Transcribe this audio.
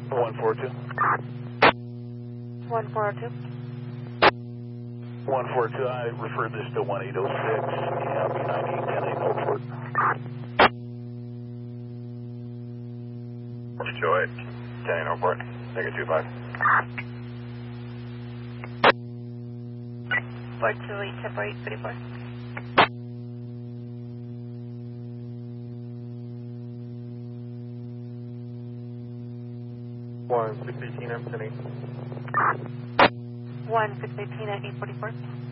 142. 142. 142, I referred this to 1806, yeah, B98, 10-8, hold for it. 208, 10-8, hold for it, negative 25. 428, 10-8, 34. One 618 M 10-8. 1 618 at 844.